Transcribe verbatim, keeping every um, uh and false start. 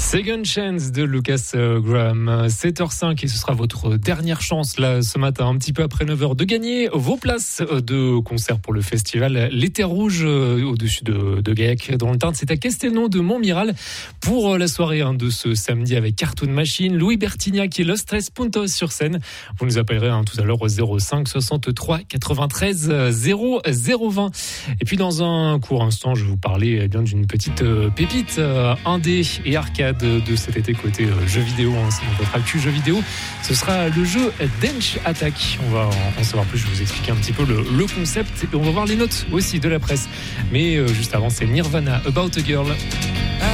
Second Chance de Lucas Graham, sept heures cinq et ce sera votre dernière chance là ce matin, un petit peu après neuf heures, de gagner vos places de concert pour le festival Les Terres Rouges au-dessus de, de Gaillac dans le Tarn. C'est à Castelnau de Montmiral pour la soirée hein, de ce samedi avec Cartoon Machine, Louis Bertignac et Los Tres Puntos sur scène. Vous nous appellerez hein, tout à l'heure au zéro cinq soixante-trois quatre-vingt-treize zéro zéro vingt. Et puis dans un court instant, je vais vous parler eh bien d'une petite euh, pépite euh, indé et arcade de cet été côté euh, jeux vidéo, hein, c'est notre actu jeux vidéo. Ce sera le jeu Dench Attack. On va en, en savoir plus, je vais vous expliquer un petit peu le, le concept et on va voir les notes aussi de la presse. Mais euh, juste avant, c'est Nirvana, About a Girl.